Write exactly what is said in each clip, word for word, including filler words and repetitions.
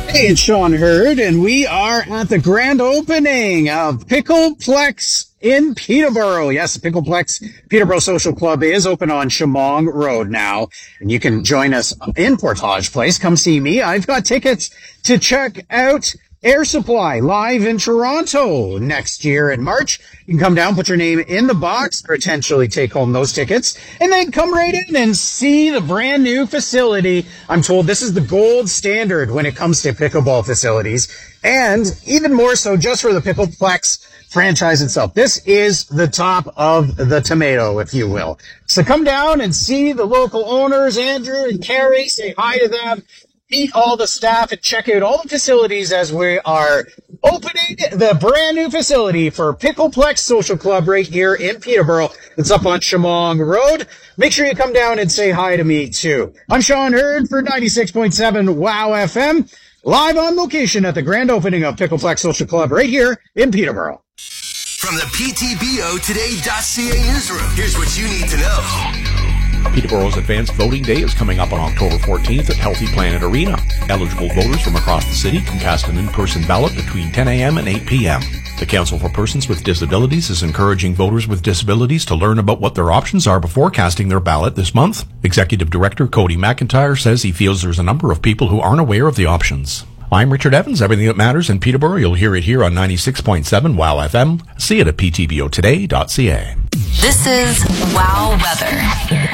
Hey, it's Sean Hurd, and we are at the grand opening of Pickleplex in Peterborough. Yes, the Pickleplex Peterborough Social Club is open on Shamong Road now, and you can join us in Portage Place. Come see me. I've got tickets to check out Air Supply live in Toronto next year in March. You can come down, put your name in the box, potentially take home those tickets, and then come right in and see the brand new facility. I'm told this is the gold standard when it comes to pickleball facilities, and even more so just for the Pickleplex franchise itself. This is the top of the tomato, if you will. So come down and see the local owners, Andrew and Carrie, say hi to them. Meet all the staff and check out all the facilities as we are opening the brand new facility for Pickleplex Social Club right here in Peterborough. It's up on Shamong Road. Make sure you come down and say hi to me too. I'm Sean Hurd for ninety-six point seven WOW F M, live on location at the grand opening of Pickleplex Social Club right here in Peterborough. From the P T B O today dot C A newsroom, here's what you need to know. Peterborough's Advanced Voting Day is coming up on October fourteenth at Healthy Planet Arena. Eligible voters from across the city can cast an in-person ballot between ten a.m. and eight p.m. The Council for Persons with Disabilities is encouraging voters with disabilities to learn about what their options are before casting their ballot this month. Executive Director Cody McIntyre says he feels there's a number of people who aren't aware of the options. I'm Richard Evans. Everything that matters in Peterborough, you'll hear it here on ninety-six point seven WOW F M. See it at P T B O today dot C A. This is WOW Weather.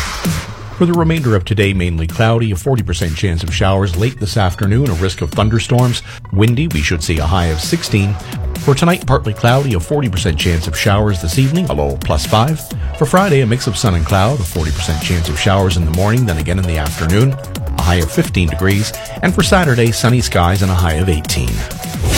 For the remainder of today, mainly cloudy, a forty percent chance of showers late this afternoon, a risk of thunderstorms. Windy, we should see a high of sixteen. For tonight, partly cloudy, a forty percent chance of showers this evening, a low plus five. For Friday, a mix of sun and cloud, a forty percent chance of showers in the morning, then again in the afternoon, a high of fifteen degrees. And for Saturday, sunny skies and a high of eighteen.